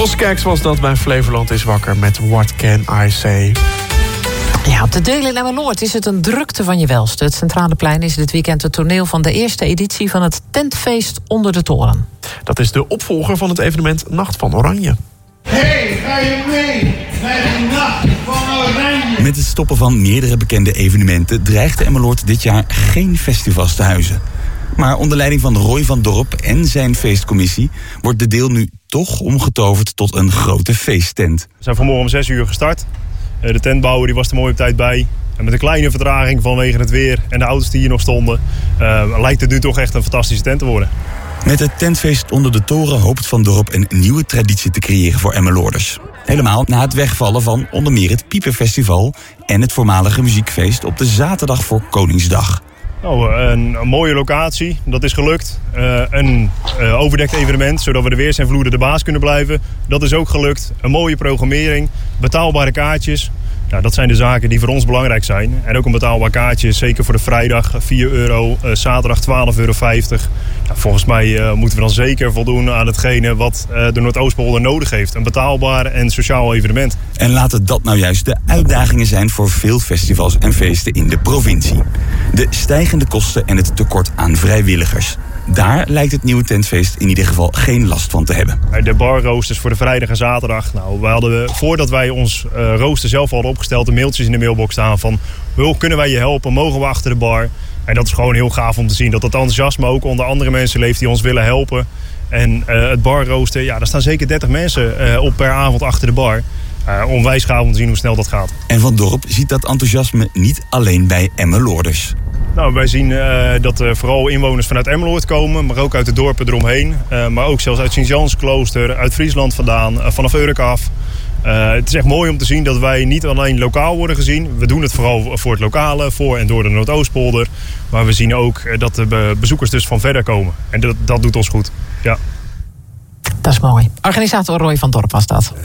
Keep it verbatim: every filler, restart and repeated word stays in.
Jos Keks was dat bij Flevoland is wakker met What Can I Say. Ja, op de Deel in Emmeloord is het een drukte van je welste. Het Centrale Plein is dit weekend het toneel van de eerste editie van het Tentfeest onder de toren. Dat is de opvolger van het evenement Nacht van Oranje. Hey, ga je mee naar de Nacht van Oranje? Met het stoppen van meerdere bekende evenementen dreigt Emmeloord dit jaar geen festivals te huizen. Maar onder leiding van Roy van Dorp en zijn feestcommissie wordt de Deel nu toch omgetoverd tot een grote feesttent. We zijn vanmorgen om zes uur gestart. De tentbouwer die was er mooi op tijd bij. En met een kleine vertraging vanwege het weer en de auto's die hier nog stonden, Uh, lijkt het nu toch echt een fantastische tent te worden. Met het tentfeest onder de toren hoopt Van Dorp een nieuwe traditie te creëren voor Emmeloorders. Helemaal na het wegvallen van onder meer het Pieperfestival en het voormalige muziekfeest op de zaterdag voor Koningsdag. Nou, een, een mooie locatie, dat is gelukt. Uh, een uh, overdekt evenement, zodat we de weers en vloeren de baas kunnen blijven. Dat is ook gelukt. Een mooie programmering, betaalbare kaartjes. Nou, dat zijn de zaken die voor ons belangrijk zijn. En ook een betaalbaar kaartje, zeker voor de vrijdag vier euro, uh, zaterdag twaalf euro vijftig. Nou, volgens mij uh, moeten we dan zeker voldoen aan hetgene wat uh, de Noordoostpolder nodig heeft. Een betaalbaar en sociaal evenement. En laten dat nou juist de uitdagingen zijn voor veel festivals en feesten in de provincie. De stijgende kosten en het tekort aan vrijwilligers. Daar lijkt het nieuwe tentfeest in ieder geval geen last van te hebben. De barroosters voor de vrijdag en zaterdag. Nou, we hadden, voordat wij ons uh, rooster zelf hadden opgesteld, de mailtjes in de mailbox staan van: Wil, kunnen wij je helpen? Mogen we achter de bar? En dat is gewoon heel gaaf om te zien. Dat dat enthousiasme ook onder andere mensen leeft die ons willen helpen. En uh, het barrooster, ja, daar staan zeker dertig mensen uh, op per avond achter de bar. Uh, onwijs gaaf om te zien hoe snel dat gaat. En Van Dorp ziet dat enthousiasme niet alleen bij Emmeloorders. Nou, wij zien uh, dat uh, vooral inwoners vanuit Emmeloord komen, maar ook uit de dorpen eromheen. Uh, maar ook zelfs uit Sint-Jansklooster, uit Friesland vandaan, uh, vanaf Urk af. Uh, het is echt mooi om te zien dat wij niet alleen lokaal worden gezien. We doen het vooral voor het lokale, voor en door de Noordoostpolder. Maar we zien ook uh, dat de bezoekers dus van verder komen. En dat, dat doet ons goed, ja. Dat is mooi. Organisator Roy van Dorp was dat.